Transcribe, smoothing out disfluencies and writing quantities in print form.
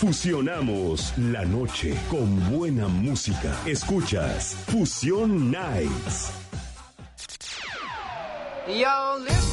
Fusionamos la noche con buena música. Escuchas Fusión Nights. Yo, listen.